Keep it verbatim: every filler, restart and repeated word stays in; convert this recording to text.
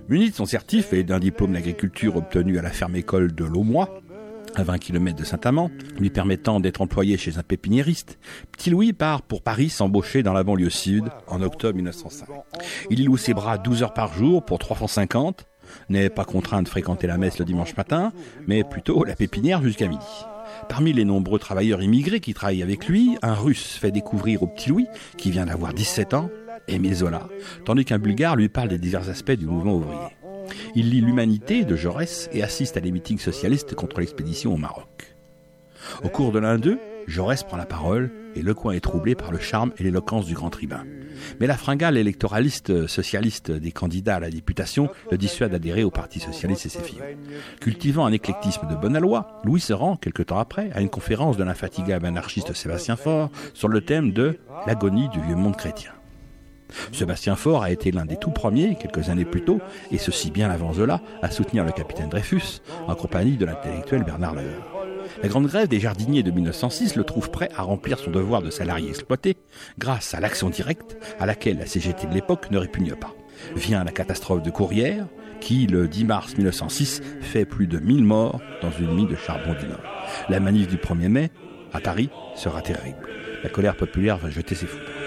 Muni de son certif et d'un diplôme d'agriculture obtenu à la ferme-école de Laumois, à vingt kilomètres de Saint-Amand, lui permettant d'être employé chez un pépiniériste, Petit Louis part pour Paris s'embaucher dans la banlieue sud en octobre mille neuf cent cinq. Il y loue ses bras douze heures par jour pour trois francs cinquante, n'est pas contraint de fréquenter la messe le dimanche matin, mais plutôt la pépinière jusqu'à midi. Parmi les nombreux travailleurs immigrés qui travaillent avec lui, un Russe fait découvrir au Petit Louis, qui vient d'avoir dix-sept ans, Émile Zola, tandis qu'un Bulgare lui parle des divers aspects du mouvement ouvrier. Il lit l'Humanité de Jaurès et assiste à des meetings socialistes contre l'expédition au Maroc. Au cours de l'un d'eux, Jaurès prend la parole et Lecoing est troublé par le charme et l'éloquence du grand tribun. Mais la fringale électoraliste socialiste des candidats à la députation le dissuade d'adhérer au Parti socialiste et ses filles. Cultivant un éclectisme de bon aloi, Louis se rend, quelque temps après, à une conférence de l'infatigable anarchiste Sébastien Faure sur le thème de « l'agonie du vieux monde chrétien ». Sébastien Faure a été l'un des tout premiers, quelques années plus tôt, et ceci bien avant Zola, à soutenir le capitaine Dreyfus, en compagnie de l'intellectuel Bernard Leheur. La grande grève des jardiniers de mille neuf cent six le trouve prêt à remplir son devoir de salarié exploité, grâce à l'action directe à laquelle la C G T de l'époque ne répugne pas. Vient la catastrophe de Courrières, qui, le dix mars mille neuf cent six, fait plus de mille morts dans une mine de charbon du Nord. La manif du premier mai, à Paris, sera terrible. La colère populaire va jeter ses foudres.